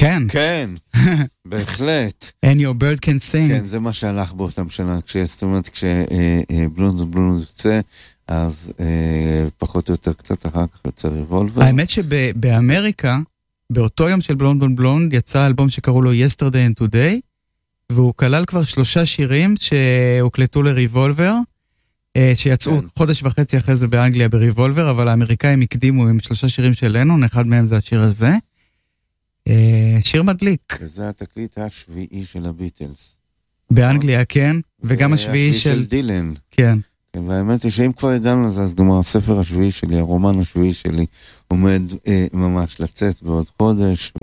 כן. כן, בהחלט. And your bird can sing. כן, זה מה שהלך באותם שנה. זאת אומרת, כשבלונד יוצא, אז פחות או יותר קצת אחר כך יוצא ריבולבר. האמת שבאמריקה, באותו יום של בלונד יצא אלבום שקראו לו Yesterday and Today, והוא כלל כבר 3 שירים שהוקלטו לריבולבר, שיצאו חודש וחצי אחרי זה באנגליה בריבולבר, אבל האמריקאים הקדימו עם 3 שירים של לנון, אחד מהם זה השיר הזה. שיר מדליק. וזה התקליט השביעי של הביטלס. באנגליה, כן, וגם השביעי של דילן. כן. כן, והאמת היא שאם כבר הגענו לזה, אז גם הספר השביעי שלי, הרומן השביעי שלי, עומד ממש לצאת בעוד חודש,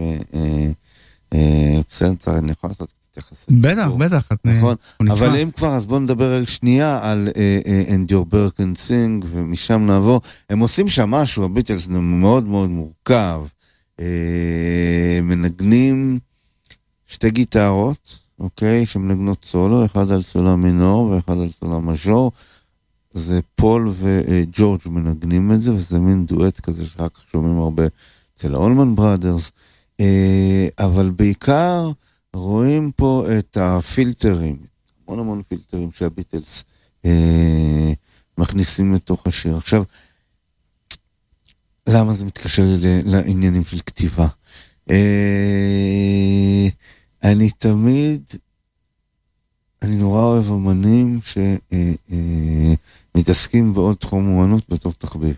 בסדר, אני יכול לעשות קצת יחסית. בטח. נכון, אבל אם כבר, אז בואו נדבר שנייה על And Your Bird Can Sing, ומשם נעבור. הם עושים שם משהו, הביטלס מאוד מאוד מורכב. מנגנים 2 גיטרות, אוקיי, שמנגנות סולו, אחד על סולה מינור ואחד על סולה מז'ור. זה פול וג'ורג' מנגנים את זה, וזה מין דואט כזה שרק שומעים הרבה אצל האולמן בראדרס. אבל בעיקר רואים פה את הפילטרים, המון פילטרים שהביטלס מכניסים לתוך השיר. עכשיו, למה זה מתקשר לעניינים של כתיבה? אני נורא אוהב אמנים שמתעסקים בעוד תחום אומנות בתור תחביב.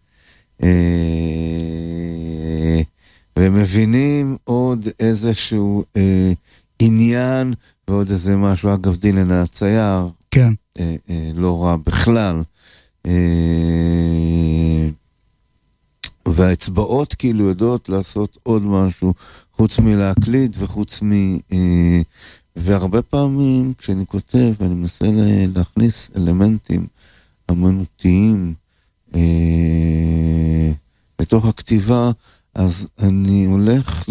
ומבינים עוד איזשהו עניין ועוד איזה משהו. אגב, דילן הצייר, כן. לא רע בכלל. והאצבעות כאילו יודעות לעשות עוד משהו חוץ מלהקליט וחוץ והרבה פעמים כשאני כותב ואני מנסה להכניס אלמנטים אמנותיים לתוך הכתיבה, אז אני הולך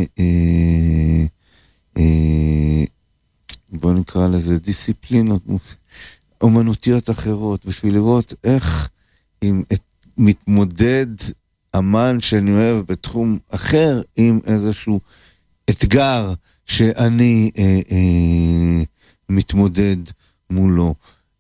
בוא נקרא לזה דיסציפלינות אומנותיות אחרות, בשביל לראות איך מתמודד אמן שאני אוהב בתחום אחר עם איזשהו אתגר שאני מתמודד מולו.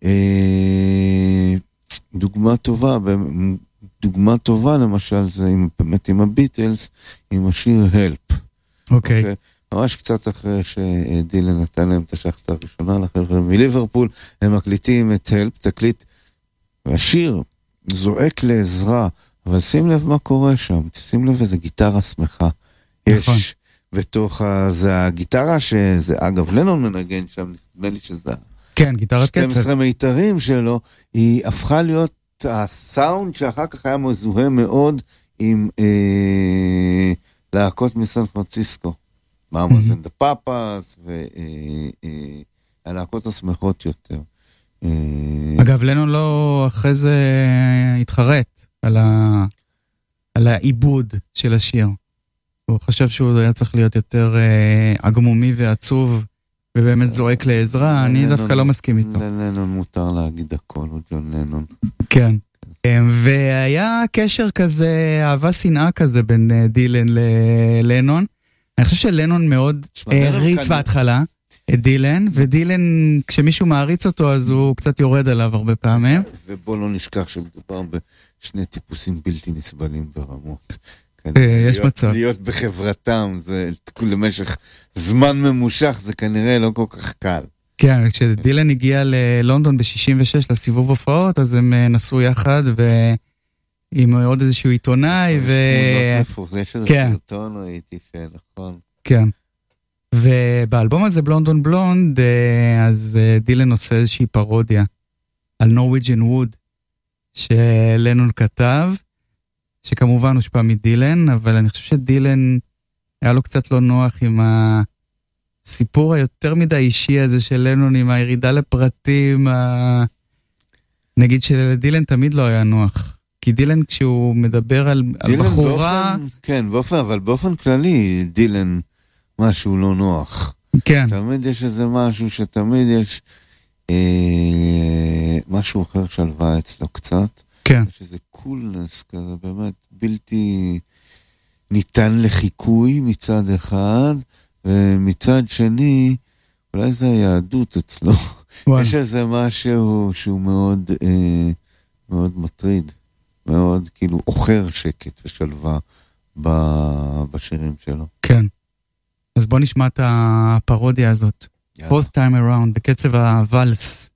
דוגמה טובה למשל זה באמת עם הביטלס, עם השיר Help. אוקיי. ממש קצת אחרי שדילן נתן להם את השחטה הראשונה לחבר'ה מליברפול, הם מקליטים את Help, תקליט, והשיר זועק לעזרה, אבל שים לב מה קורה שם, שים לב איזה גיטרה שמחה. נכון. יש בתוך זה הגיטרה שזה, אגב, לנון מנגן שם, נדמה לי שזה כן, גיטרת קצב. 12 מיתרים שלו, היא הפכה להיות הסאונד שאחר כך היה מזוהה מאוד עם להקות מסן פרנסיסקו. מאמאז אנד הפאפאס, והלהקות השמחות יותר. אגב, לנון לא אחרי זה התחרט על העיבוד של השיר. הוא חשב שהוא היה צריך להיות יותר עגמומי ועצוב, ובאמת זועק לעזרה, אני דווקא לא מסכים איתו. לנון מותר להגיד הכל, הוא ג'ון לנון. כן. והיה קשר כזה, אהבה שנאה כזה בין דילן ללנון. אני חושב שלנון מאוד הריץ בהתחלה את דילן, ודילן, כשמישהו מעריץ אותו, אז הוא קצת יורד עליו הרבה פעמים. ובוא לא נשכח שמדובר בשני טיפוסים בלתי נסבלים ברמות. יש מצב. להיות בחברתם, זה למשך זמן ממושך, זה כנראה לא כל כך קל. כן, כשדילן הגיע ללונדון ב-66 לסיבוב הופעות, אז הם נסעו יחד עם עוד איזשהו עיתונאי. יש איזה סרטון ראיתי נכון. כן. ובאלבום הזה בלונדון בלונד, אז דילן עושה איזושהי פרודיה על Norwegian Wood שלנון כתב, שכמובן הושפע מדילן, אבל אני חושב שדילן היה לו קצת לא נוח עם הסיפור היותר מדי אישי הזה של לנון, עם הירידה לפרטים, נגיד שלדילן תמיד לא היה נוח. כי דילן כשהוא מדבר על בחורה... כן, אבל באופן כללי דילן משהו לא נוח. כן. תמיד יש איזה משהו שתמיד יש משהו אחר שלווה אצלו קצת. כן. יש איזה קולנס כזה באמת בלתי... ניתן לחיקוי מצד אחד, ומצד שני, אולי זה היהדות אצלו. יש איזה משהו שהוא מאוד, מאוד מטריד, מאוד כאילו אוחר שקט ושלווה בשירים שלו. כן. אז בוא נשמע את הפרודיה הזאת. Fourth time around, בקצב הוואלס.